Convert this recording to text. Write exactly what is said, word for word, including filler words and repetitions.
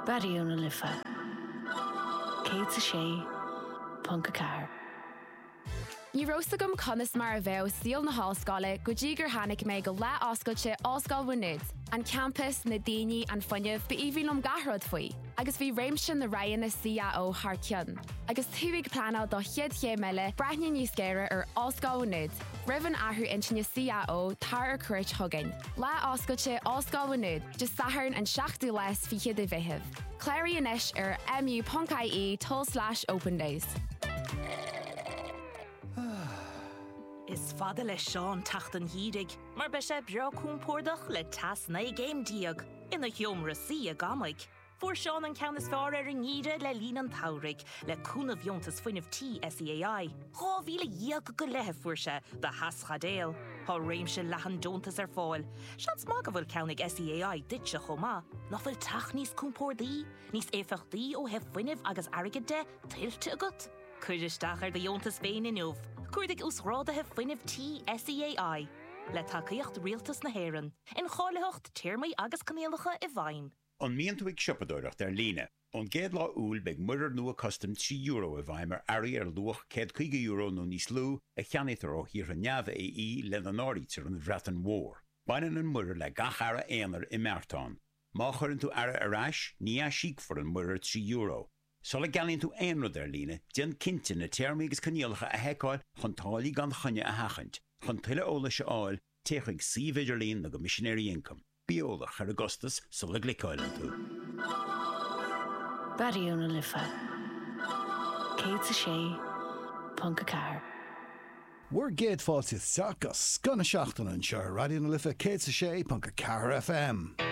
Bariúna lifa. Cé sa sé, Punca Car. Ní rosta gom conas mar a bheith síl na hallscoile go dtí gur tháinig mé go le oscailte oscail bhuinéad, an campus na daoine an fuinneamh ba íbhílum gathród faoi, agus bhí réimse na raon na C A O thar ceann. Agus thuigh planál do chiad ché meile breithne níos céire ar oscail bhuinéad, ribh an athú intine C A O tar ar cuirt thugain. Le oscailte oscail bhuinéad, just sathern an seachtú leis fi chiad a bheitheh. Cléirí inis ar mu.ie tol slash open days. Is fada le Seán tacht an hírig, mar be sé bro cúmpórdach le tas na game diag, ina hiomra sí a gamaig. Fuair Seán an ceannas fear ar an ngíre le lín an taurig, le cúna bhiontas fuinmh tí S E A I. Dhá bhíle díag go lethe fuair sé, ba haschadéal. Tá réimse lehan dontas ar fáil. Sean smag a bhfuil ceannig S E A I dit se chomá. Nach bhfuil tach níos cúmpórdaí, níos éfachtaí ó heh fuinmh agus airgid de tiltte agat. Cuidisteach ar de diontas féin in uv. Cuidig ús ráda heh fuinmh tí S E A I. Le takeíocht rialtas na héireann. In cháileocht tíirmaí agus canéalacha i bhain. An mian tú ag sipadóireacht ar líne, an géad lá úl beag muidir nua custom trí euro a bhaim ar airí ar luach céad chuige euro nó níos lú a cheannétar ó hir an neamh é í le an áirítar an bhreatan mhór. Bainan an muidir le gachara éanar i meartán. Má churann tú ara arás, ní a síc for an muidir trí euro. Sola galíonn tú éanrad ar líne, dian cinnte na téirmí agus canéalacha a heicáil chun tálaí gan chunne a hachant, chun tuile óla se áil, téchaigh sí Idirlín na go missionary income. Bíola char Augustus sola glicáilen tú. Bariúna lifa. Cé sa sé, Punca Car. We're géad fáilte seachas, scanna seachtain an seo, Radiúna lifa, cé sa sé, Punca Car F M.